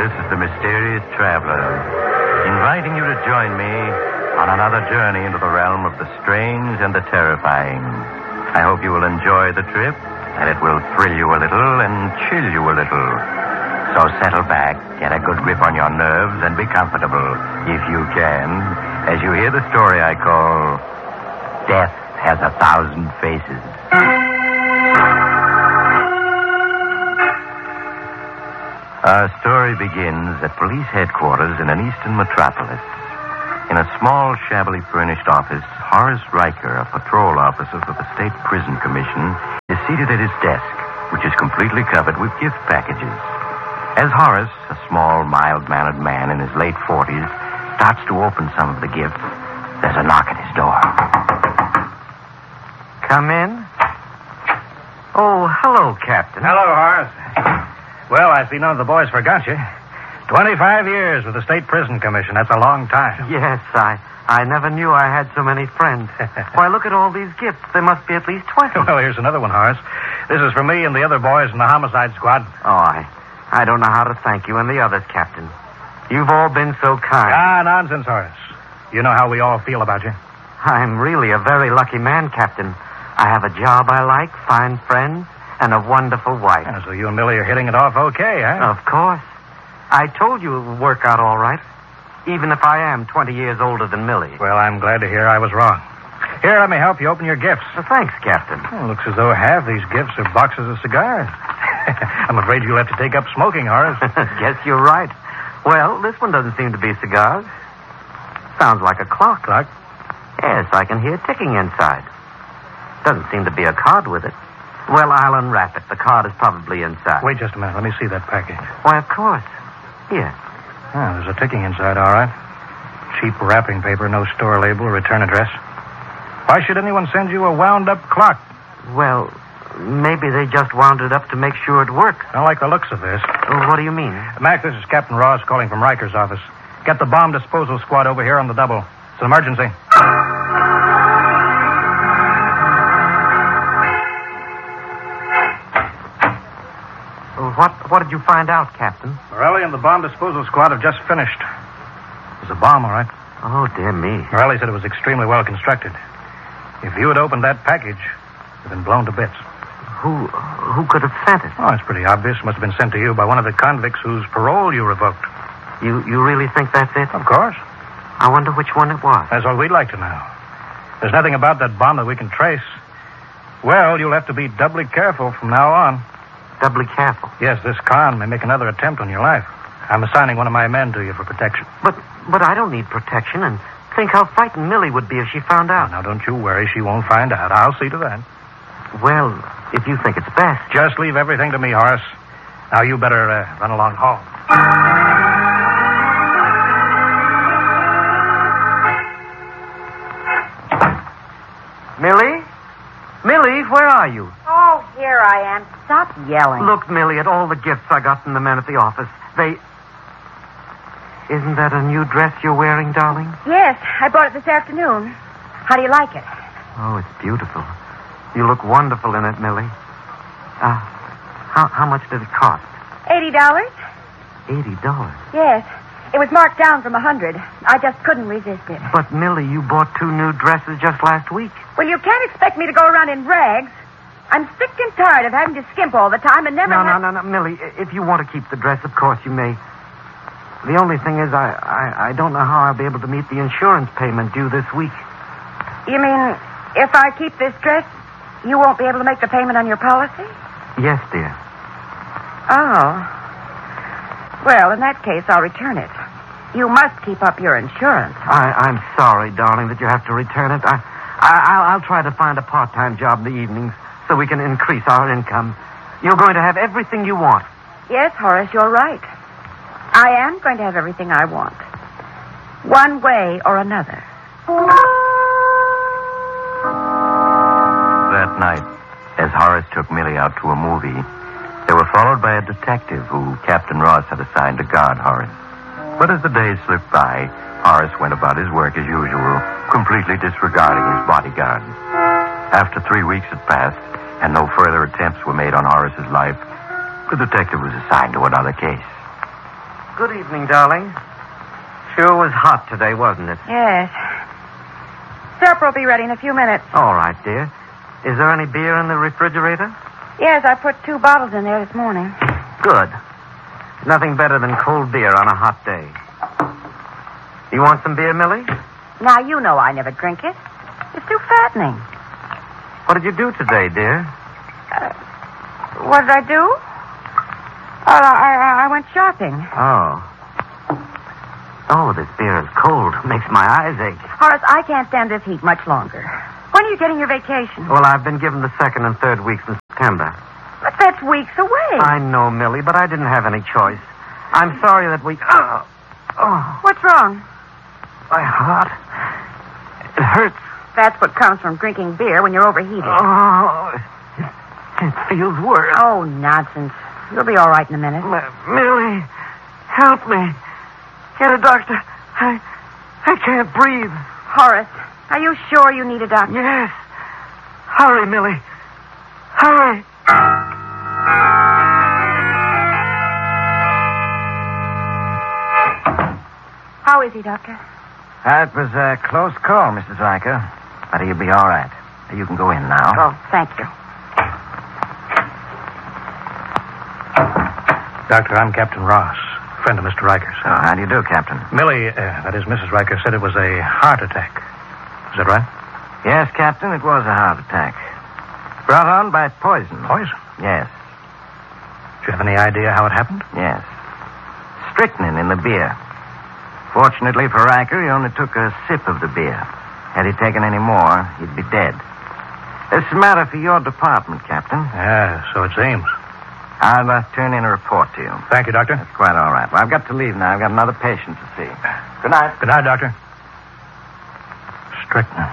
This is the Mysterious Traveler, inviting you to join me on another journey into the realm of the strange and the terrifying. I hope you will enjoy the trip, and it will thrill you a little and chill you a little. So settle back, get a good grip on your nerves, and be comfortable, if you can, as you hear the story I call Death Has 1,000 Faces. Our story begins at police headquarters in an eastern metropolis. In a small, shabbily furnished office, Horace Riker, a patrol officer for the State Prison Commission, is seated at his desk, which is completely covered with gift packages. As Horace, a small, mild-mannered man in his late 40s, starts to open some of the gifts, there's a knock at his door. Come in. Oh, hello, Captain. Hello, Horace. Well, I see none of the boys forgot you. 25 years with the State Prison Commission. That's a long time. Yes, I never knew I had so many friends. Why, look at all these gifts. There must be at least 20. Well, here's another one, Horace. This is for me and the other boys in the homicide squad. Oh, I don't know how to thank you and the others, Captain. You've all been so kind. Ah, nonsense, Horace. You know how we all feel about you. I'm really a very lucky man, Captain. I have a job I like, fine friends, and a wonderful wife. Yeah, so you and Millie are hitting it off okay, huh? Of course. I told you it would work out all right, even if I am 20 years older than Millie. Well, I'm glad to hear I was wrong. Here, let me help you open your gifts. Thanks, Captain. Well, looks as though half these gifts are boxes of cigars. I'm afraid you'll have to take up smoking, Horace. Guess you're right. Well, this one doesn't seem to be cigars. Sounds like a clock. Clock? Yes, I can hear ticking inside. Doesn't seem to be a card with it. Well, I'll unwrap it. The card is probably inside. Wait just a minute. Let me see that package. Why, of course. Here. Oh, there's a ticking inside, all right. Cheap wrapping paper, no store label, return address. Why should anyone send you a wound-up clock? Well, maybe they just wound it up to make sure it works. I don't like the looks of this. Well, what do you mean? Mac, this is Captain Ross calling from Riker's office. Get the bomb disposal squad over here on the double. It's an emergency. What did you find out, Captain? Morelli and the bomb disposal squad have just finished. It was a bomb, all right. Oh, dear me. Morelli said it was extremely well constructed. If you had opened that package, it would have been blown to bits. Who could have sent it? Oh, it's pretty obvious. It must have been sent to you by one of the convicts whose parole you revoked. You really think that's it? Of course. I wonder which one it was. That's what we'd like to know. There's nothing about that bomb that we can trace. Well, you'll have to be doubly careful from now on. Doubly careful? Yes, this con may make another attempt on your life. I'm assigning one of my men to you for protection. But I don't need protection, and think how frightened Millie would be if she found out. Now, don't you worry. She won't find out. I'll see to that. Well, if you think it's best. Just leave everything to me, Horace. Now, you better run along home. Millie? Millie, where are you? Oh, here I am. Stop yelling. Look, Millie, at all the gifts I got from the men at the office. Isn't that a new dress you're wearing, darling? Yes, I bought it this afternoon. How do you like it? Oh, it's beautiful. You look wonderful in it, Millie. How much did it cost? $80. $80? Yes. It was marked down from 100. I just couldn't resist it. But, Millie, you bought 2 new dresses just last week. Well, you can't expect me to go around in rags. I'm sick and tired of having to skimp all the time and never... No, Millie. If you want to keep the dress, of course you may. The only thing is, I don't know how I'll be able to meet the insurance payment due this week. You mean, if I keep this dress, you won't be able to make the payment on your policy? Yes, dear. Oh. Well, in that case, I'll return it. You must keep up your insurance. I'm sorry, darling, that you have to return it. I'll try to find a part-time job in the evenings so we can increase our income. You're going to have everything you want. Yes, Horace, you're right. I am going to have everything I want. One way or another. That night, as Horace took Millie out to a movie, they were followed by a detective who Captain Ross had assigned to guard Horace. But as the days slipped by, Horace went about his work as usual, completely disregarding his bodyguard. After 3 weeks had passed, and no further attempts were made on Horace's life, the detective was assigned to another case. good evening, darling. Sure was hot today, wasn't it? Yes. Supper will be ready in a few minutes. All right, dear. Is there any beer in the refrigerator? Yes, I put 2 bottles in there this morning. Good. Nothing better than cold beer on a hot day. You want some beer, Millie? Now, you know I never drink it. It's too fattening. What did you do today, dear? What did I do? I went shopping. Oh. Oh, this beer is cold. Makes my eyes ache. Horace, I can't stand this heat much longer. When are you getting your vacation? Well, I've been given the 2nd and 3rd weeks in September. But that's weeks away. I know, Millie, but I didn't have any choice. I'm sorry that we... Oh. What's wrong? My heart. It hurts. That's what comes from drinking beer when you're overheated. Oh, it feels worse. Oh, nonsense. You'll be all right in a minute. Millie, help me. Get a doctor. I can't breathe. Horace, are you sure you need a doctor? Yes. Hurry, Millie. Hurry. How is he, Doctor? That was a close call, Mrs. Riker. But he'll be all right. You can go in now. Oh, thank you. Doctor, I'm Captain Ross, friend of Mr. Riker's. So, how do you do, Captain? Millie, that is Mrs. Riker, said it was a heart attack. Is that right? Yes, Captain, it was a heart attack. Brought on by poison. Poison? Yes, Do you have any idea how it happened? yes. Strychnine in the beer. Fortunately for Riker, he only took a sip of the beer. Had he taken any more, he'd be dead. It's a matter for your department, Captain. Yeah, so it seems. I'll turn in a report to you. Thank you, Doctor. That's quite all right. Well, I've got to leave now. I've got another patient to see. Good night. Good night, Doctor. Strychnine.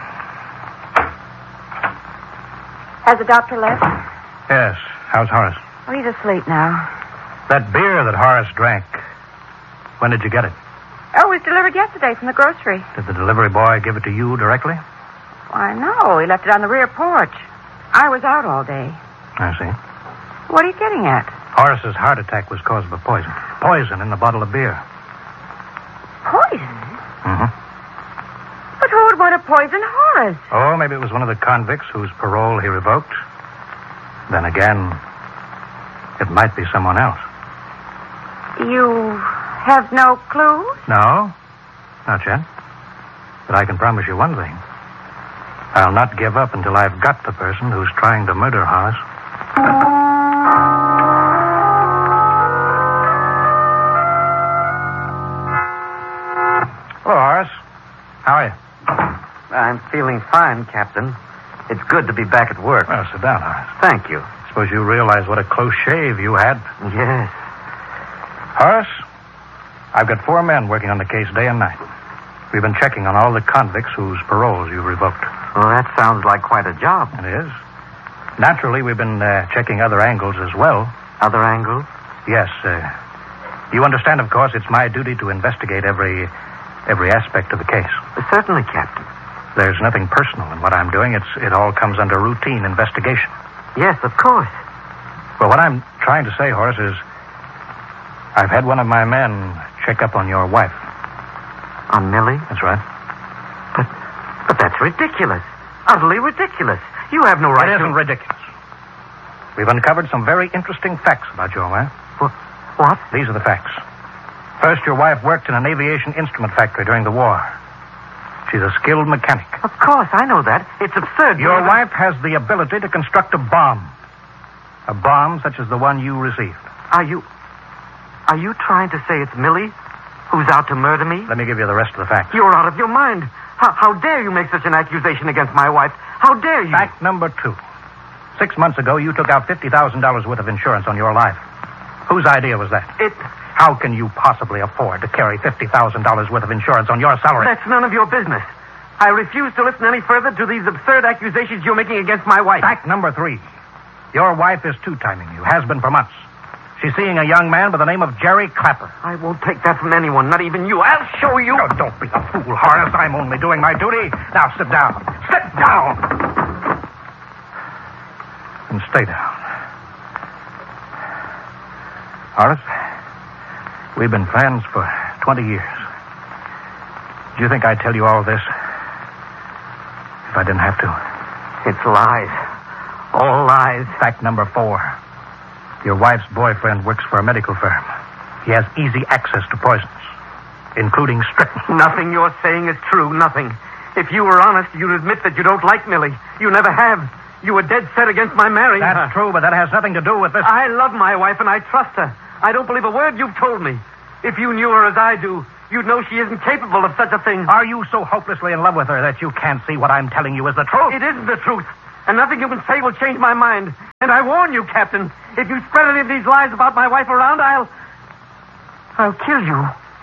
Has the doctor left? Yes. How's Horace? Oh, he's asleep now. That beer that Horace drank, when did you get it? Oh, it was delivered yesterday from the grocery. Did the delivery boy give it to you directly? Why, no. He left it on the rear porch. I was out all day. I see. What are you getting at? Horace's heart attack was caused by poison. Poison in the bottle of beer. Poison? Mm-hmm. But who would want to poison Horace? Oh, maybe it was one of the convicts whose parole he revoked. Then again, it might be someone else. You have no clues? No, not yet. But I can promise you one thing. I'll not give up until I've got the person who's trying to murder Horace. Hello, Horace. How are you? I'm feeling fine, Captain. It's good to be back at work. Well, sit down, Horace. Thank you. Suppose you realize what a close shave you had. Yes. Horace, I've got 4 men working on the case day and night. We've been checking on all the convicts whose paroles you've revoked. Well, that sounds like quite a job. It is. Naturally, we've been checking other angles as well. Other angles? Yes. You understand, of course, it's my duty to investigate every aspect of the case. Certainly, Captain. There's nothing personal in what I'm doing. It all comes under routine investigation. Yes, of course. Well, what I'm trying to say, Horace, is I've had one of my men check up on your wife. On Millie? That's right. But that's ridiculous. Utterly ridiculous. You have no right It isn't ridiculous. We've uncovered some very interesting facts about your wife. What? These are the facts. First, your wife worked in an aviation instrument factory during the war. She's a skilled mechanic. Of course, I know that. It's absurd. Your wife has the ability to construct a bomb. A bomb such as the one you received. Are you trying to say it's Millie who's out to murder me? Let me give you the rest of the facts. You're out of your mind. How dare you make such an accusation against my wife? How dare you? Fact number 2. 6 months ago, you took out $50,000 worth of insurance on your life. Whose idea was that? How can you possibly afford to carry $50,000 worth of insurance on your salary? That's none of your business. I refuse to listen any further to these absurd accusations you're making against my wife. Fact number 3. Your wife is two-timing you, has been for months. She's seeing a young man by the name of Jerry Clapper. I won't take that from anyone, not even you. I'll show you. Oh, don't be a fool, Horace. I'm only doing my duty. Now, sit down. Sit down. And stay down. Horace, We've been friends for 20 years. Do you think I'd tell you all this if I didn't have to? It's lies. All lies. Fact number 4. Your wife's boyfriend works for a medical firm. He has easy access to poisons, including strychnine. Nothing you're saying is true. Nothing. If you were honest, you'd admit that you don't like Millie. You never have. You were dead set against my marrying her. That's true, but that has nothing to do with this. I love my wife and I trust her. I don't believe a word you've told me. If you knew her as I do, you'd know she isn't capable of such a thing. Are you so hopelessly in love with her that you can't see what I'm telling you is the truth? It isn't the truth. And nothing you can say will change my mind. And I warn you, Captain, if you spread any of these lies about my wife around, I'll kill you.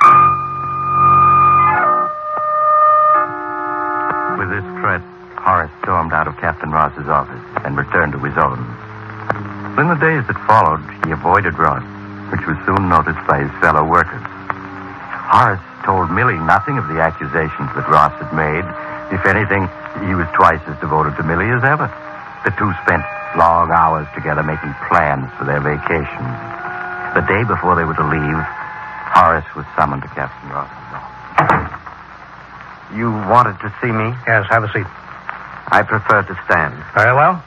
With this threat, Horace stormed out of Captain Ross's office and returned to his own. In the days that followed, he avoided Ross, which was soon noticed by his fellow workers. Horace told Millie nothing of the accusations that Ross had made. If anything, he was twice as devoted to Millie as ever. The two spent long hours together making plans for their vacation. The day before they were to leave, Horace was summoned to Captain Ross's office. You wanted to see me? Yes, have a seat. I prefer to stand. Very well.